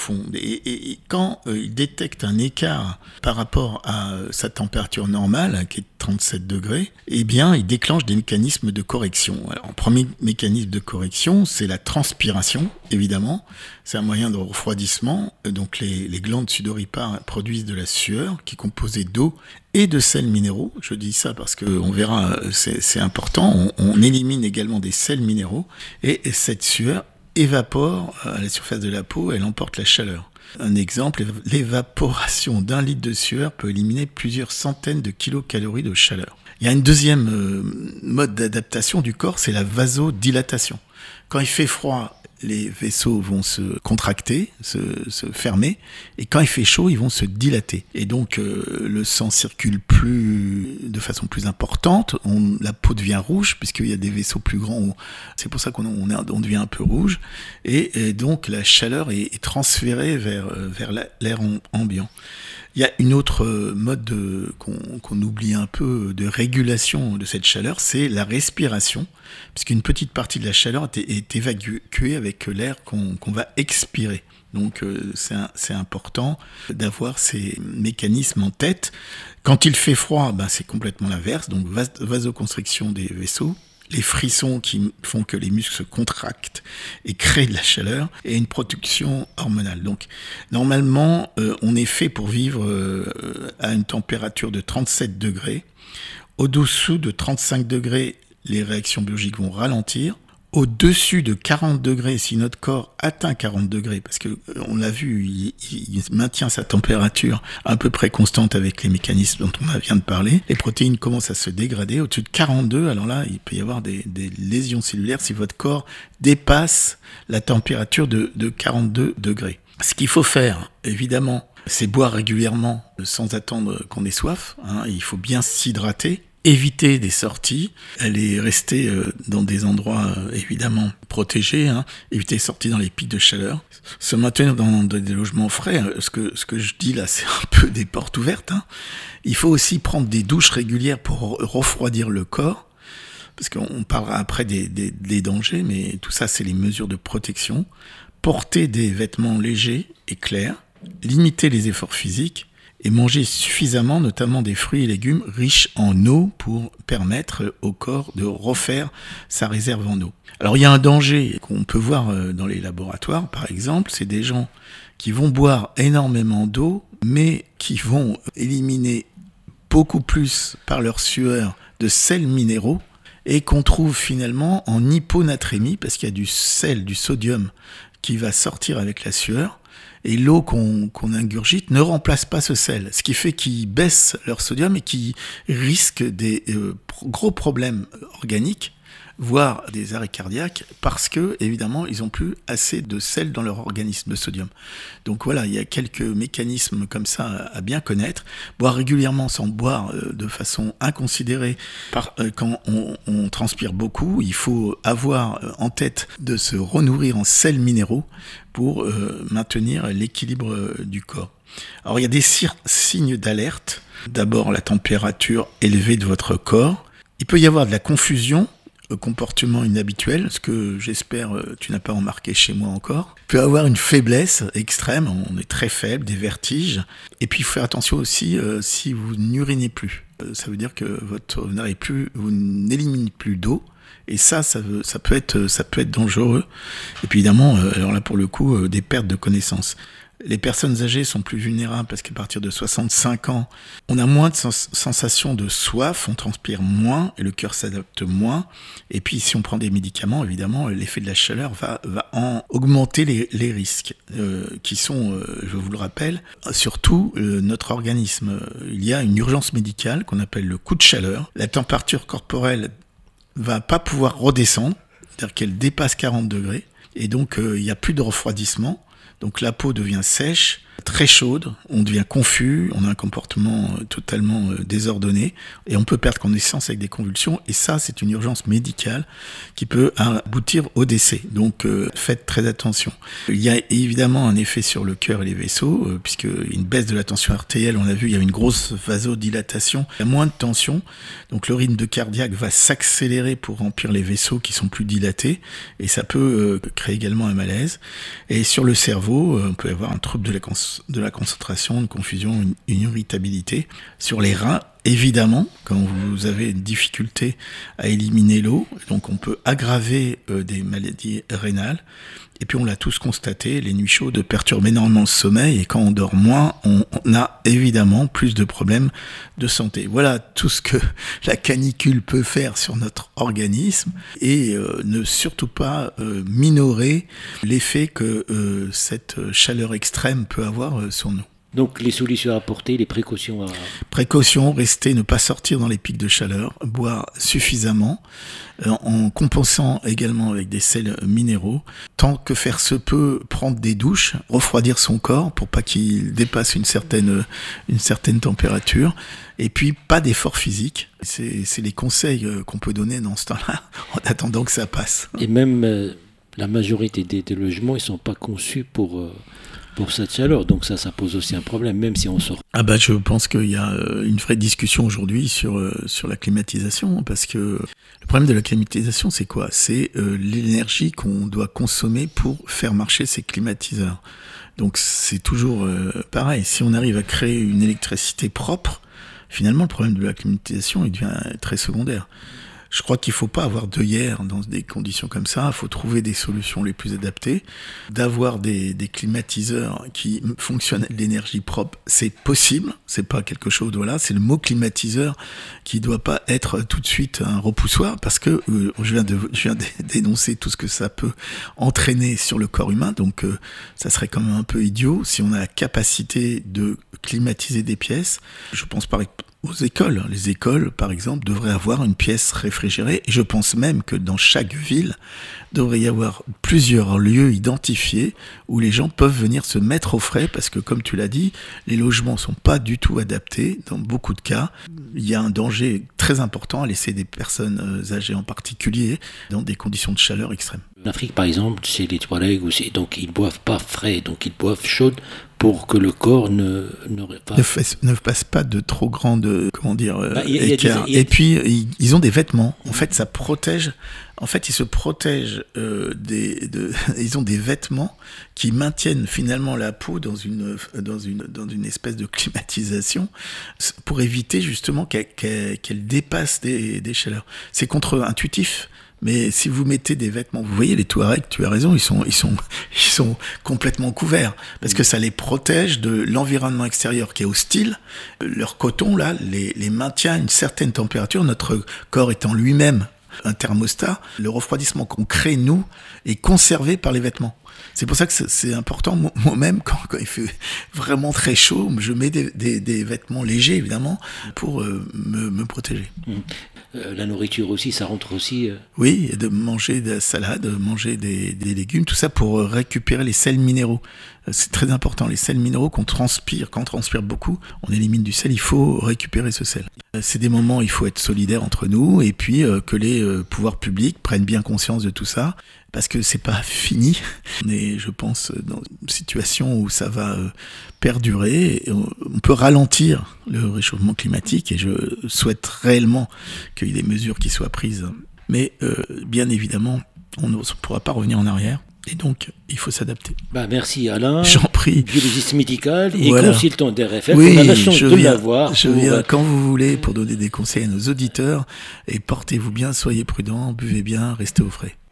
profond. Et quand il détecte un écart par rapport à sa température normale, qui est 37 degrés, eh bien, il déclenche des mécanismes de correction. Alors, premier mécanisme de correction, c'est la transpiration, évidemment. C'est un moyen de refroidissement. Donc, les glandes sudoripares produisent de la sueur qui est composée d'eau et de sels minéraux. Je dis ça parce qu'on verra, c'est important. On élimine également des sels minéraux. Et cette sueur évapore à la surface de la peau, elle emporte la chaleur. Un exemple, l'évaporation d'un litre de sueur peut éliminer plusieurs centaines de kilocalories de chaleur. Il y a une deuxième mode d'adaptation du corps, c'est la vasodilatation. Quand il fait froid, les vaisseaux vont se contracter, se fermer, et quand il fait chaud, ils vont se dilater. Et donc, le sang circule de façon plus importante, la peau devient rouge, puisqu'il y a des vaisseaux plus grands, c'est pour ça qu'on devient un peu rouge, et donc la chaleur est transférée vers l'air ambiant. Il y a une autre mode qu'on oublie un peu de régulation de cette chaleur, c'est la respiration, puisqu'une petite partie de la chaleur est évacuée avec l'air qu'on va expirer. Donc c'est important d'avoir ces mécanismes en tête. Quand il fait froid, c'est complètement l'inverse, donc vasoconstriction des vaisseaux. Les frissons qui font que les muscles se contractent et créent de la chaleur, et une production hormonale. Donc, normalement, on est fait pour vivre à une température de 37 degrés. Au-dessous de 35 degrés, les réactions biologiques vont ralentir. Au-dessus de 40 degrés, si notre corps atteint 40 degrés, parce que on l'a vu, il maintient sa température à peu près constante avec les mécanismes dont on vient de parler, les protéines commencent à se dégrader. Au-dessus de 42, alors là, il peut y avoir des lésions cellulaires si votre corps dépasse la température de 42 degrés. Ce qu'il faut faire, évidemment, c'est boire régulièrement sans attendre qu'on ait soif. Il faut bien s'hydrater. Éviter des sorties, aller rester dans des endroits évidemment protégés, éviter les sorties dans les pics de chaleur, se maintenir dans des logements frais. Ce que je dis là, c'est un peu des portes ouvertes. Il faut aussi prendre des douches régulières pour refroidir le corps, parce qu'on parlera après des dangers, mais tout ça, c'est les mesures de protection. Porter des vêtements légers et clairs, limiter les efforts physiques, et manger suffisamment, notamment des fruits et légumes riches en eau pour permettre au corps de refaire sa réserve en eau. Alors il y a un danger qu'on peut voir dans les laboratoires, par exemple, c'est des gens qui vont boire énormément d'eau, mais qui vont éliminer beaucoup plus par leur sueur de sels minéraux, et qu'on trouve finalement en hyponatrémie, parce qu'il y a du sel, du sodium qui va sortir avec la sueur, et l'eau qu'on ingurgite ne remplace pas ce sel, ce qui fait qu'ils baissent leur sodium et qu'ils risquent des gros problèmes organiques, voire des arrêts cardiaques, parce que évidemment ils n'ont plus assez de sel dans leur organisme, de sodium. Donc voilà, il y a quelques mécanismes comme ça à bien connaître. Boire régulièrement sans boire de façon inconsidérée, quand on transpire beaucoup, il faut avoir en tête de se renourrir en sels minéraux pour maintenir l'équilibre du corps. Alors il y a des signes d'alerte. D'abord la température élevée de votre corps. Il peut y avoir de la confusion, comportement inhabituel, ce que j'espère tu n'as pas remarqué chez moi encore. Il peut y avoir une faiblesse extrême, on est très faible, des vertiges. Et puis il faut faire attention aussi si vous n'urinez plus. Ça veut dire que vous n'éliminez plus d'eau. Et ça peut être dangereux. Et puis évidemment, alors là pour le coup, des pertes de connaissances. Les personnes âgées sont plus vulnérables parce qu'à partir de 65 ans, on a moins de sensation de soif, on transpire moins et le cœur s'adapte moins. Et puis si on prend des médicaments, évidemment, l'effet de la chaleur va augmenter les risques qui sont, je vous le rappelle, surtout notre organisme. Il y a une urgence médicale qu'on appelle le coup de chaleur. La température corporelle va pas pouvoir redescendre, c'est-à-dire qu'elle dépasse 40 degrés. Et donc, il n'y a plus de refroidissement. Donc la peau devient sèche, très chaude, on devient confus, on a un comportement totalement désordonné et on peut perdre connaissance avec des convulsions, et ça c'est une urgence médicale qui peut aboutir au décès. Donc faites très attention. Il y a évidemment un effet sur le cœur et les vaisseaux, puisque une baisse de la tension artérielle, on l'a vu, il y a une grosse vasodilatation, il y a moins de tension, donc le rythme cardiaque va s'accélérer pour remplir les vaisseaux qui sont plus dilatés, et ça peut créer également un malaise. Et sur le cerveau, cerveau, on peut avoir un trouble de la concentration, une confusion, une irritabilité. Sur les reins, évidemment, quand vous avez une difficulté à éliminer l'eau, donc on peut aggraver des maladies rénales. Et puis on l'a tous constaté, les nuits chaudes perturbent énormément le sommeil, et quand on dort moins, on a évidemment plus de problèmes de santé. Voilà tout ce que la canicule peut faire sur notre organisme, et ne surtout pas minorer l'effet que cette chaleur extrême peut avoir sur nous. Donc les solutions à apporter, les précautions à... Précaution, rester, ne pas sortir dans les pics de chaleur, boire suffisamment, en compensant également avec des sels minéraux. Tant que faire se peut, prendre des douches, refroidir son corps pour pas qu'il dépasse une certaine température. Et puis pas d'effort physique. C'est les conseils qu'on peut donner dans ce temps-là, en attendant que ça passe. Et même la majorité des logements, ils sont pas conçus pour cette chaleur, donc ça pose aussi un problème, même si on sort. Je pense qu'il y a une vraie discussion aujourd'hui sur la climatisation, parce que le problème de la climatisation, c'est quoi ? C'est l'énergie qu'on doit consommer pour faire marcher ces climatiseurs. Donc c'est toujours pareil, si on arrive à créer une électricité propre, finalement le problème de la climatisation il devient très secondaire. Je crois qu'il ne faut pas avoir d'œillères dans des conditions comme ça. Il faut trouver des solutions les plus adaptées. D'avoir des climatiseurs qui fonctionnent avec l'énergie propre, c'est possible. C'est pas quelque chose, voilà. C'est le mot climatiseur qui doit pas être tout de suite un repoussoir, parce que je viens d'énoncer tout ce que ça peut entraîner sur le corps humain. Donc, ça serait quand même un peu idiot si on a la capacité de climatiser des pièces. Je pense par exemple aux écoles. Les écoles, par exemple, devraient avoir une pièce réfrigérée. Et je pense même que dans chaque ville, devrait y avoir plusieurs lieux identifiés où les gens peuvent venir se mettre au frais, parce que, comme tu l'as dit, les logements sont pas du tout adaptés. Dans beaucoup de cas, il y a un danger très important à laisser des personnes âgées en particulier dans des conditions de chaleur extrêmes. En Afrique, par exemple, c'est les Touaregs, donc ils boivent pas frais, donc ils boivent chaude pour que le corps ne fasse pas de trop grandes écarts. Et puis ils ont des vêtements. En fait, ça protège. En fait, ils se protègent ils ont des vêtements qui maintiennent finalement la peau dans une espèce de climatisation pour éviter justement qu'elle dépasse des chaleurs. C'est contre-intuitif. Mais si vous mettez des vêtements, vous voyez les Touaregs, tu as raison, ils sont complètement couverts, parce que ça les protège de l'environnement extérieur qui est hostile. Leur coton là les maintient à une certaine température, notre corps étant lui-même un thermostat. Le refroidissement qu'on crée nous est conservé par les vêtements. C'est pour ça que c'est important. Moi-même, quand il fait vraiment très chaud, je mets des vêtements légers, évidemment, pour me protéger. La nourriture aussi, ça rentre aussi... Oui, et de manger de la salade, de manger des légumes, tout ça pour récupérer les sels minéraux. C'est très important, les sels minéraux quand on transpire beaucoup, on élimine du sel, il faut récupérer ce sel. C'est des moments où il faut être solidaire entre nous, et puis que les pouvoirs publics prennent bien conscience de tout ça, parce que c'est pas fini. On est, je pense, dans une situation où ça va perdurer. Et on peut ralentir le réchauffement climatique, et je souhaite réellement qu'il y ait des mesures qui soient prises. Mais bien évidemment, on ne pourra pas revenir en arrière. Et donc, il faut s'adapter. Merci Alain. J'en prie. Biologiste médical et consultant d'RFF. Oui, on a la chance de l'avoir. Je viens quand vous voulez pour donner des conseils à nos auditeurs. Et portez-vous bien, soyez prudents, buvez bien, restez au frais.